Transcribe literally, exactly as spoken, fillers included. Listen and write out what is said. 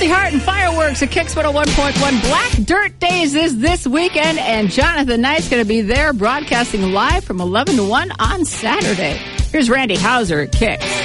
Kathy Hart and Fireworks at Kicks one oh one point one. Black Dirt Days is this weekend, and Jonathan Knight's going to be there broadcasting live from eleven to one on Saturday. Here's Randy Hauser at Kicks.